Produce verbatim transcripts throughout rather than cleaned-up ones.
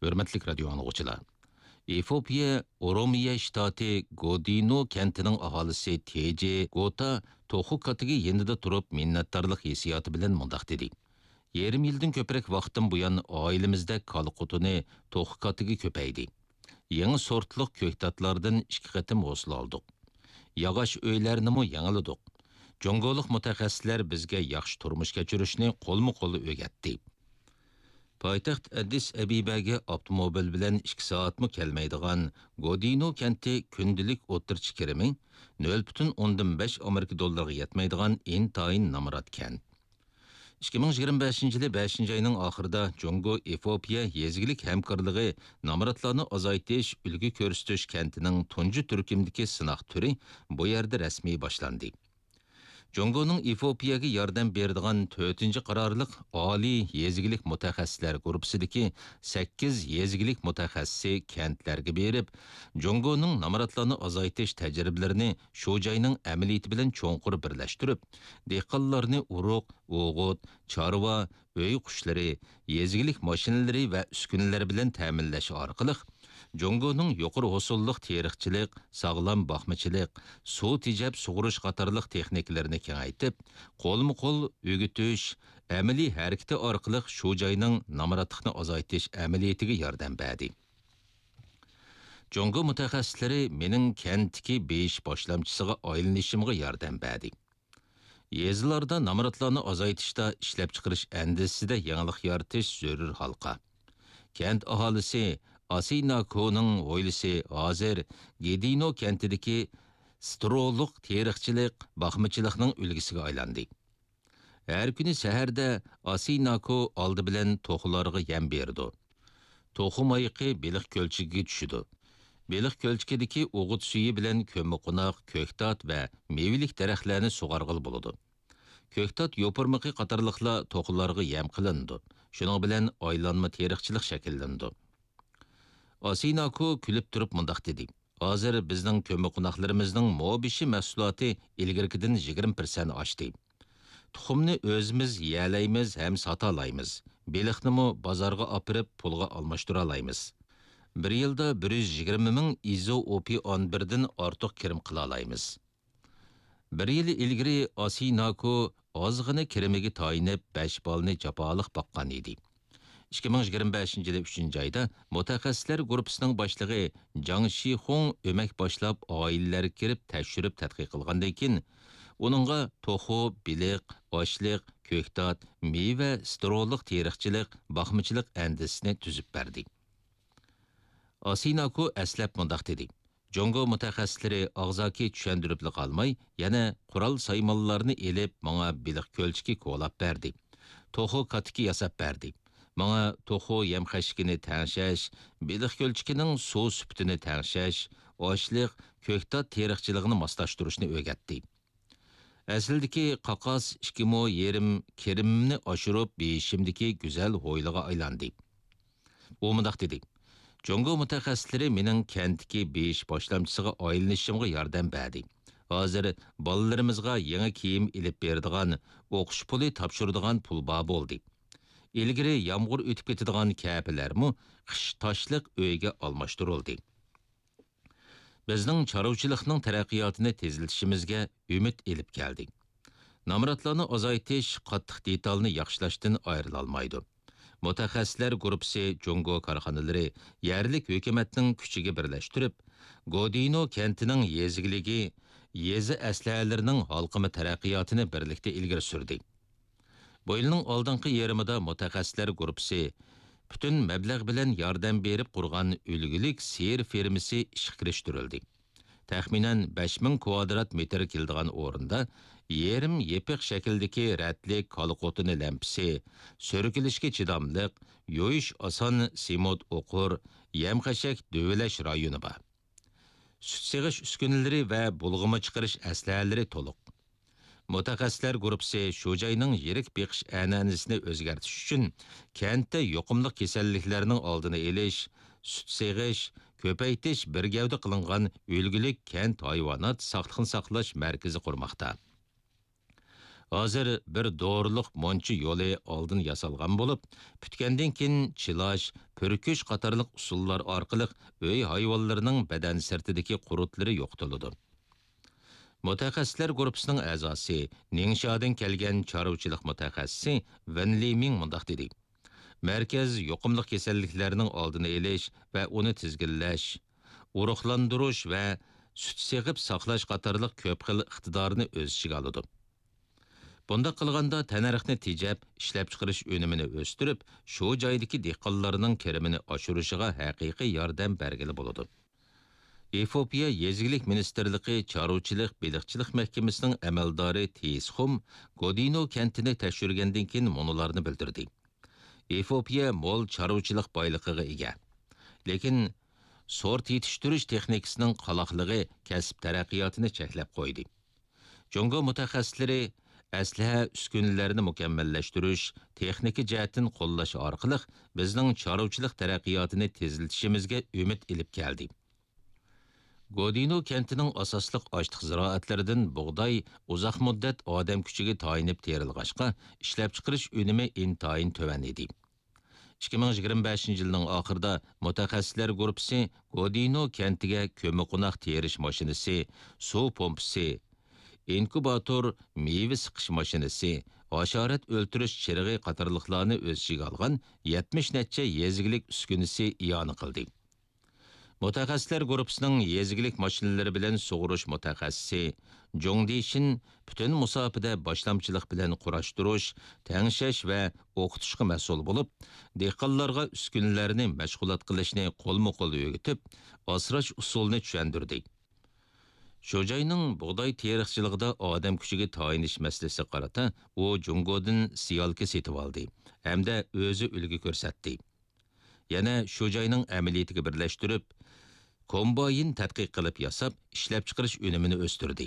Hürmetlik radio anlıqçılar. Efiopiya Oromiya ştatı Godino kentining aholisi Teji Gota toxu katiga yenida turib minnatdorlik hissiyoti bilan mundaq dedi. Yerim yildan ko'proq vaqtdan buyon oilamizda kol qutini toxu katiga ko'paydi. Yangi sortliq ko'ktatlardan ikki qatim hosil oldik. Yog'och uylarnimi yangiladik. Jongoliq mutaxassislar bizga yaxshi turmush kechirishni qo'lma-qo'l o'rgatdi. Poytaxt Addis Abebaga avtomobil bilan ikki soatmi kelmaydigan Godino kenti kundilik o'tirchi kirimi nol butun o'ndan besh Amerika dollariga yetmaydigan intayin namrat kent. ikki ming yigirma beshinchi yili beshinchi oyning oxirida Jongo Efiopiya yezgilik hamkorligi namratlarni azaytish ulgu ko'rsatish kentining tunji turkumdagi sinoq turi bu yerda rasmiy boshlandi. Jongoning Efiopiyaga yordam beradigan to'rtinchi qarorliq oliy yezgilik mutaxassislar guruhidagi sakkiz yezgilik mutaxassisi kentlarga berib, Jongoning namratlarni azaytish tajribalarini shu joyning amaliyoti bilan cho'nqur birlashtirib, dehqonlarni uruq, o'g'it, chorva, uy qushlari, yezgilik mashinalari va uskunalar bilan ta'minlash orqali Jongoning yuqori hosulliq terixchilik, sog'lom boqmachilik, suv tejab sug'urish qatorliq texnikalarini kengaytib, qo'lma-qo'l o'gitish, amaliy harakati orqali shu joyning namratlikni azaytish amaliyatiga yordam berdi. Jongo mutaxassislari mening kentdagi besh boshlamchisiga aylanishimga yordam berdi. Yezilarda namratlarni azaytishda ishlab chiqarish andisida yangilik yaratish zarur halqa. Kent aholisi Asinako'ning oilasi hozir Gedino kentidagi strolliq terixchilik, boqmachilikning ulgisiga aylandi. Har kuni saharda Asinako oldi bilan to'qlarga yem berdi. To'qi mayiqi beliq ko'lchigiga tushdi. Beliq ko'lchigidagi o'g'it suyi bilan ko'miqo'noq, ko'ktat va mevilik daraxtlarni sug'arg'il bo'ladi. Ko'ktat yo'pirmiqi qatorliqlar to'qlarga yem qilindi. Shuning bilan aylanma terixchilik shakllandi. Asinako kulib turib mundaq dedi. Hozir bizning ko'miqo'noqlarimizning mobishi mahsuloti ilgirkidan yigirma foiz oshdi. Tuxumni o'zimiz yeyalaymiz ham sota olamiz. Beliqnimi bozorga opirib pulga almashtira olamiz. Bir yilda bir yuz yigirma ming izo opi o'n birdan ortiq kirim qila olamiz. Bir yil ilgari Asinako ozg'ini kirimiga tayinib besh bolni jafoliq boqqan edi. ikki ming yigirma beshinchi yil uchinchi oyda mutaxassislar guruhining boshlig'i Jang Shixong o'mak boshlab oilalarga kirib tekshirib tadqiq qilgandan keyin uningga to'xu, biliq, oshliq, ko'ktat, meva, strolliq terixchilik, boqmachilik andisini tuzib berdi. Asinako aslab mundaq dedi. Jongo mutaxassislari og'zaki tushuntirib qolmay, yana qurol saymonlarni elib, menga biliq ko'lchiki qo'lab berdi. To'xu katiki yasab berdi. Menga to'xu yem xashkini tangshash, biliq ko'lchikining suv suptini tangshash, oshliq, ko'ktat terixchiligini moslashtirishni o'rgatdi. Aslidagi qaqas ikki mo yerim kirimni oshirib, beshimdagi go'zal hoyliga aylandi. U mundaq dedi. Jongo mutaxassislari mening kentdagi besh boshlamchisiga aylanishimga yordam berdi. Hozir bolalarimizga yangi kiyim ilib beradigan, o'qish puli topshiradigan pul bor bo'ldi. Ilgari yomg'ir o'tib ketadigan kapilarmi qish toshliq uyga almashtirildi. Bizning chorvachilikning taraqqiyotini tezlatishimizga umid elib keldi. Namratlarni azaytish qattiq detalni yaxshilashdan ayrila olmaydi. Mutaxassislar guruhi Jongo korxonalari yerlik hukumatning kuchiga birlashtirib, Godino kentining yezgiligi, yezi aslahalarining halqimi taraqqiyotini birlikda ilgari surdi. Bu yilning oldingi yerimida mutaxassislar guruhi butun mablag' bilan yordam berib qurgan ulgulik seyir fermasi ishga kirishtirildi. Taxminan besh ming kvadrat metr keladigan o'rinda yerim yepiq shakldagi ratlik qolqotini lampisi, so'rkilishga chidamliq, yo'yish oson simot o'qur, yem-xashak dövlash rayoni bor. Sut sig'ish uskunalari va bulg'ama chiqarish aslahalari to'liq. Mutaxassislar guruhi shu joyning yirik beqish an'anasini o'zgartirish uchun kentda yuqumli kasalliklarning oldini olish, sut sig'ish, ko'paytirish bir gavda qilingan o'lgulik kent hayvonot saqliqni saqlash markazi qurmoqda. Hozir bir doğruluq monchi yo'li oldin yasalgan bo'lib, putgandan keyin chilash, pürküş qatarlıq usullar orqali öy hayvonlarining badan sirtidagi qurutlari yo'qotiladi. Mutaxassislar guruhining a'zosi, Ningshadan kelgan chorvachilik mutaxassisi Wen Liming mundaq dedi. Markaz yuqumli kasalliklarning oldini olish va uni tizginlash, urug'lantirish va sut seg'ib saqlash qatorliq ko'p xil iqtidorni o'z ichiga oladi. Bunda qilganda tanarxni tejab, ishlab chiqarish unumini o'stirib, shu joydagi dehqonlarning kirimini oshirishiga haqiqiy yordam bergili bo'ladi. Efiopiya Yezigilik Ministerligi Chorvachilik Beliqchilik mahkamasining amaldori Teisxum Godino kentini tekshirgandan keyin munolarni bildirdi. Efiopiya mo'l chorvachilik boyligiga ega. Lekin sort yetishtirish texnikasining qaloqligi kasb taraqqiyotini cheklab qo'ydi. Jongo mutaxassislari aslaha uskunalarini mukammallashtirish, texnika jihatdan qo'llash orqali bizning chorvachilik taraqqiyotini tezlatishimizga umid ilib keldi. Godino kentining asosliq oshliq ziroatlaridan bug'doy uzoq muddat odam kuchiga tayinib terilg'ashqa, ishlab chiqarish unumi intayin tuvan edi. ikki ming yigirma beshinchi yilning oxirida mutaxassislar guruhi Godino kentiga ko'miqo'noq terish mashinasi, suv pompasi, inkubator, meyve siqish mashinasi, hasharot o'ltirish chirig'i qatorliqlarni o'z ichiga olgan yetmish necha yezigilik uskunasi iyoni qildi. Mutaxassislar guruhining yezigilik mashinalari bilan sug'urish mutaxassisi Jongdishin butun musofada boshlamchilik bilan qurashtirish, tangshash va o'qitishga mas'ul bo'lib, dehqonlarga uskunalarni mashg'ulot qilishni qo'lma-qo'l o'rgatib, asrash usulini tushuntirdi. Shu joyning bug'doy teriqchiligida odam kuchiga tayinish masalasi qarata u Jungodan siyolka setib oldi hamda o'zi ulgi ko'rsatdi. Yana shu joyning amaliyatiga birlashtirib, kombayn tadqiq qilib yasab, ishlab chiqarish unumini o'stirdi.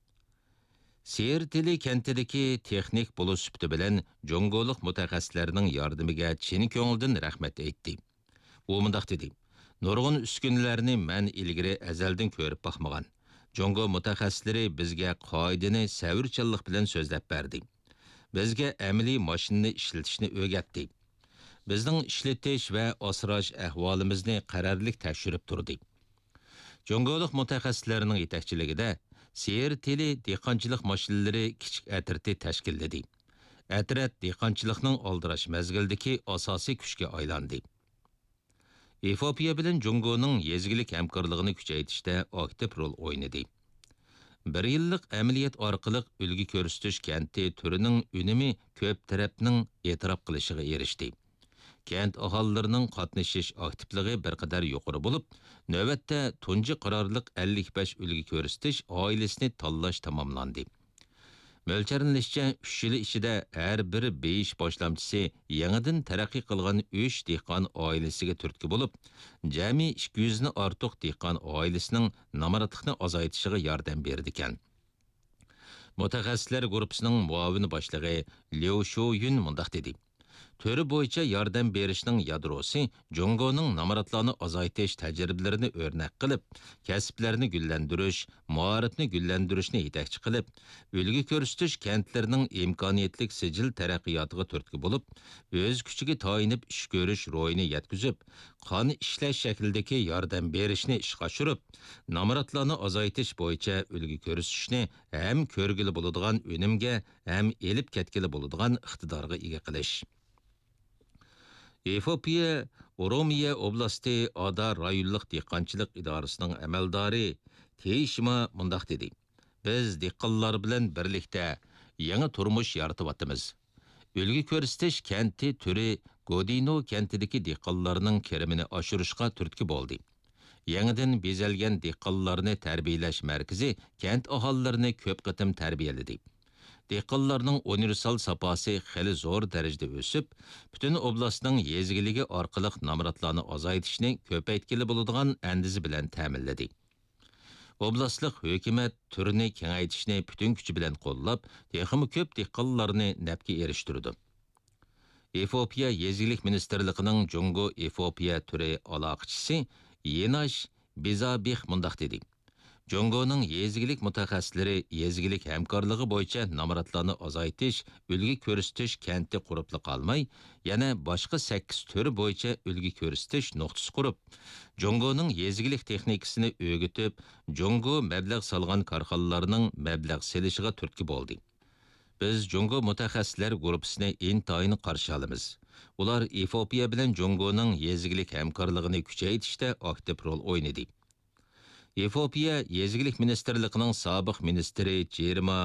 Sertili kentidagi texnik bo'lish sifati bilan jongolik mutaxassislarning yordamiga chin ko'ngildan rahmat aytdi. U mundaq dedi: "Nurg'un uskunalarni men ilgari azaldan ko'rib baxmagan. Jongo mutaxassislari bizga qoidani savrchanlik bilan so'zlab berdi. Bizga amaliy mashinani ishlatishni o'rgatdi. Bizning ishlatish va asrash ahvolimizni qarorlik tekshirib turdi." Jongolik mutaxassislarining yetakchiligida Ser teli dehqonchilik mashinalari kichik atirti tashkilladi. Atrat dehqonchilikning oldirash mazgildagi asosiy kuchga aylandi. Efiopiya bilan Jongoning yezigilik hamkorligini kuchaytirishda aktiv rol o'ynadi. Bir yillik amaliyot orqali ulgi ko'rsatish kenti turining unumi ko'p tarafning e'tirof qilishiga erishdi. Kent aholilarining qatnashish aktivligi bir qadar yuqori bo'lib, navbatda tunji qarorliq ellik besh ulgi ko'rsatish oilasini tanlash tamomlandi. Mo'ljallanishcha uch yil ichida har bir besh boshlamchisi yangidan taraqqiy qilgan uch dehqon oilasiga turtki bo'lib, jami ikki yuz ni ortiq dehqon oilasining namoratlikni azaytishiga yordam berdi ekan. Mutaxassislar guruhining muavin boshlig'i Liu Shuyun mundaq dedi: "Töri bo'yicha yordam berishning yadrosi Jongoning namoratlarni azaytish tajribalarini o'rnak qilib, kasblarni gullantirish, muarifni gullantirishni yetakchi qilib, ulgi ko'rsatish kentlarning imkoniyatlik sijil taraqqiyotiga turtki bo'lib, o'z kuchiga tayinib ish ko'rish ro'yini yetkazib, qon ishlash shaklidagi yordam berishni ishga oshirib, namoratlarni azaytish bo'yicha ulgi ko'rsatishni ham ko'rgili bo'ladigan unumga, ham elib ketgili bo'ladigan iqtidorga ega qilish." Efiopiya Oromiya oblasti Ada rayonlik dehqonchilik idorasining amaldori Teishma mundaq dedi: "Biz dehqonlar bilan birlikda yangi turmush yaratyapmiz. Ulgi ko'rsatish kenti turi Godino kentidagi dehqonlarning kirimini oshirishga turtki bo'ldi. Yangidan bezalgan dehqonlarni tarbiyalash markazi kent aholilarini ko'p qatim tarbiyaladi. Dehqonlarning universal saposi xeli zo'r darajada o'sib, butun oblastning yezgiligi orqali namoratlarni azaytishni ko'paytkili bo'ladigan andizi bilan ta'minladi. Oblastlik hukumat turni kengaytishni butun kuchi bilan qo'llab, texmi ko'p dehqonlarni nafga erishtirdi. Efiopiya Yezigilik Ministerligining Jongo Efiopiya turi aloqachisi Yenash Bizabih mundaq dedi: Jongoning yezgilik mutaxassislari yezgilik hamkorligi bo'yicha namoratlarni azaytish, ulgi ko'rsatish kenti quribli qolmay, yana boshqa sakkiz turi bo'yicha ulgi ko'rsatish nuqtasi qurib, Jongoning yezgilik texnikasini o'rgatib, Jongo mablag' solgan korxonalarning mablag' selishiga turtki bo'ldi. Biz Jongo mutaxassislar guruhini intayin qarshi olamiz. Ular Efiopiya bilan Jongoning yezgilik hamkorligini kuchaytirishda aktiv rol o'ynadi. Efiopiya Yezgilik Ministerligining sobiq ministri Jerima